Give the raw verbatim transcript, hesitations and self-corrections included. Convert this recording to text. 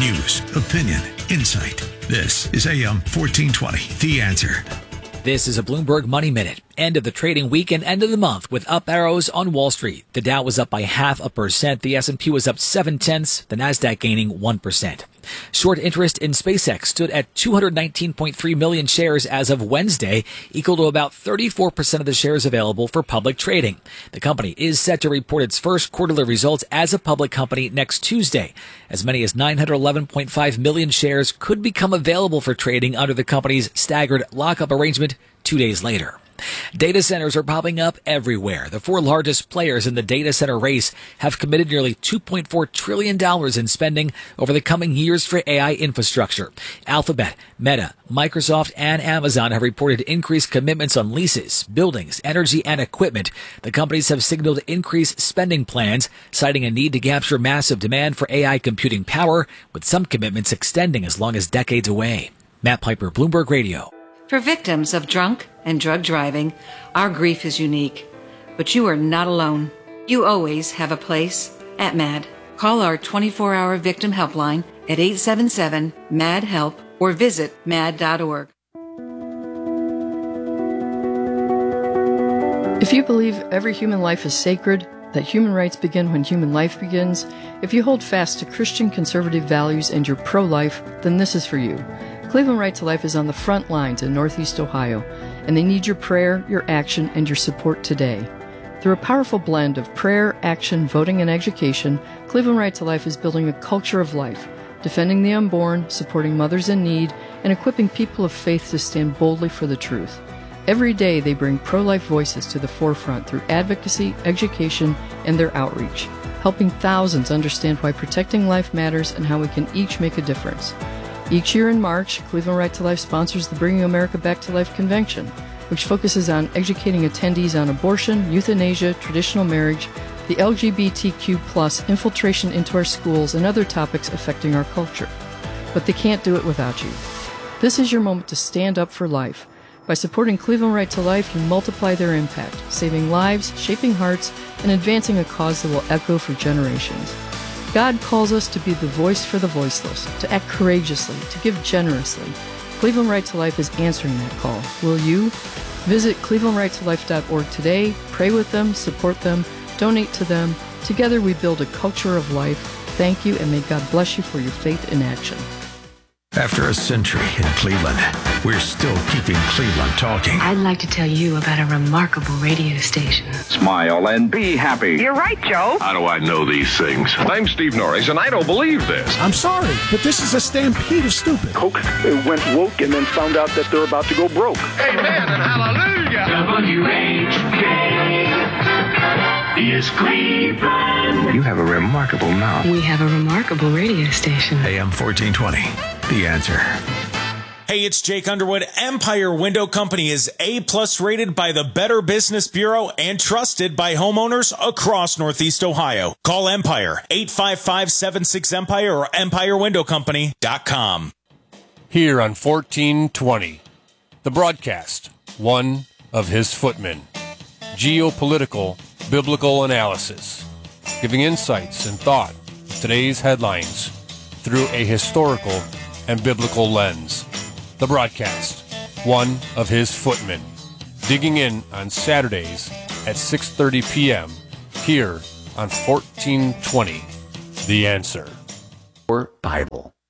News, opinion, insight. This is A M fourteen twenty, The Answer. This is a Bloomberg Money Minute. End of the trading week and end of the month with up arrows on Wall Street. The Dow was up by half a percent. The S and P was up seven tenths. The Nasdaq gaining one percent. Short interest in SpaceX stood at two hundred nineteen point three million shares as of Wednesday, equal to about thirty-four percent of the shares available for public trading. The company is set to report its first quarterly results as a public company next Tuesday. As many as nine hundred eleven point five million shares could become available for trading under the company's staggered lockup arrangement two days later. Data centers are popping up everywhere. The four largest players in the data center race have committed nearly two point four trillion dollars in spending over the coming years for A I infrastructure. Alphabet, Meta, Microsoft, and Amazon have reported increased commitments on leases, buildings, energy, and equipment. The companies have signaled increased spending plans, citing a need to capture massive demand for A I computing power, with some commitments extending as long as decades away. Matt Piper, Bloomberg Radio. For victims of drunk and drug driving, our grief is unique. But you are not alone. You always have a place at MAD. Call our twenty-four hour victim helpline at eight seven seven, M A D, HELP or visit mad dot org. If you believe every human life is sacred, that human rights begin when human life begins, if you hold fast to Christian conservative values and you're pro-life, then this is for you. Cleveland Right to Life is on the front lines in Northeast Ohio, and they need your prayer, your action, and your support today. Through a powerful blend of prayer, action, voting, and education, Cleveland Right to Life is building a culture of life, defending the unborn, supporting mothers in need, and equipping people of faith to stand boldly for the truth. Every day they bring pro-life voices to the forefront through advocacy, education, and their outreach, helping thousands understand why protecting life matters and how we can each make a difference. Each year in March, Cleveland Right to Life sponsors the Bringing America Back to Life Convention, which focuses on educating attendees on abortion, euthanasia, traditional marriage, the L G B T Q plus, infiltration into our schools, and other topics affecting our culture. But they can't do it without you. This is your moment to stand up for life. By supporting Cleveland Right to Life, you multiply their impact, saving lives, shaping hearts, and advancing a cause that will echo for generations. God calls us to be the voice for the voiceless, to act courageously, to give generously. Cleveland Right to Life is answering that call. Will you? Visit cleveland right to life dot org today, pray with them, support them, donate to them. Together we build a culture of life. Thank you, and may God bless you for your faith in action. After a century in Cleveland, we're still keeping Cleveland talking. I'd like to tell you about a remarkable radio station. Smile and be happy. You're right, Joe. How do I know these things? I'm Steve Norris, and I don't believe this. I'm sorry, but this is a stampede of stupid. Coke went woke and then found out that they're about to go broke. Amen and hallelujah. W H K is Cleveland. You have a remarkable mouth. We have a remarkable radio station. A M fourteen twenty, The Answer. Hey, it's Jake Underwood. Empire Window Company is A-plus rated by the Better Business Bureau and trusted by homeowners across Northeast Ohio. Call Empire, eight five five, seven six, Empire or empire window company dot com. Here on fourteen twenty, the broadcast, one of his footmen. Geopolitical, biblical analysis, giving insights and thought to today's headlines through a historical and biblical lens. The broadcast, one of his footmen, digging in on Saturdays at six thirty p.m. here on fourteen twenty, The Answer. Or Bible.